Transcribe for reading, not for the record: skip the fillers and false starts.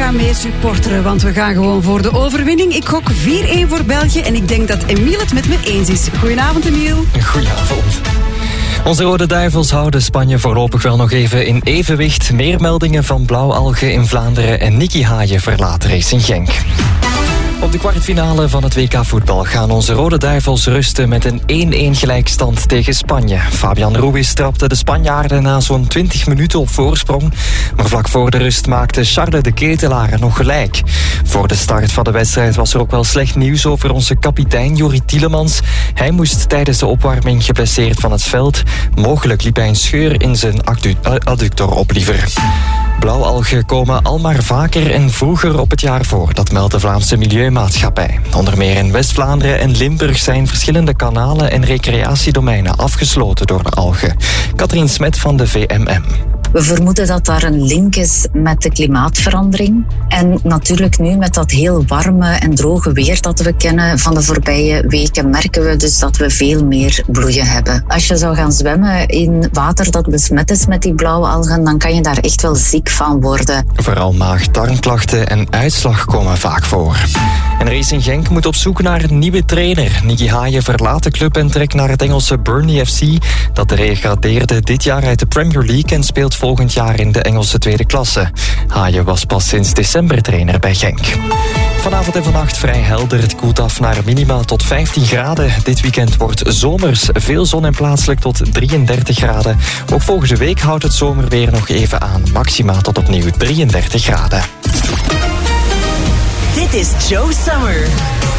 ga mee supporteren, want we gaan gewoon voor de overwinning. Ik gok 4-1 voor België en ik denk dat Emiel het met me eens is. Goedenavond, Emiel. Goedenavond. Onze Rode Duivels houden Spanje voorlopig wel nog even in evenwicht. Meer meldingen van blauwalgen in Vlaanderen en Nicky Haaien verlaat Racing Genk. Op de kwartfinale van het WK voetbal gaan onze Rode Duivels rusten met een 1-1 gelijkstand tegen Spanje. Fabian Ruiz trapte de Spanjaarden na zo'n 20 minuten op voorsprong. Maar vlak voor de rust maakte Charles de Ketelaar nog gelijk. Voor de start van de wedstrijd was er ook wel slecht nieuws over onze kapitein Juri Tielemans. Hij moest tijdens de opwarming geblesseerd van het veld. Mogelijk liep hij een scheur in zijn adductor op liever. Blauwalgen komen al maar vaker en vroeger op het jaar voor. Dat meldt de Vlaamse Milieumaatschappij. Onder meer in West-Vlaanderen en Limburg zijn verschillende kanalen en recreatiedomeinen afgesloten door de algen. Katrien Smet van de VMM. We vermoeden dat daar een link is met de klimaatverandering. En natuurlijk nu met dat heel warme en droge weer dat we kennen van de voorbije weken, merken we dus dat we veel meer bloeien hebben. Als je zou gaan zwemmen in water dat besmet is met die blauwe algen, dan kan je daar echt wel ziek van worden. Vooral maag-darmklachten en uitslag komen vaak voor. En Racing Genk moet op zoek naar een nieuwe trainer. Nicky Haaien verlaat de club en trekt naar het Engelse Burnley FC. Dat degradeerde dit jaar uit de Premier League en speelt volgend jaar in de Engelse tweede klasse. Haaien was pas sinds december trainer bij Genk. Vanavond en vannacht vrij helder. Het koelt af naar minima tot 15 graden. Dit weekend wordt zomers. Veel zon en plaatselijk tot 33 graden. Ook volgende week houdt het zomerweer nog even aan. Maxima tot opnieuw 33 graden. Dit is Joe Summer.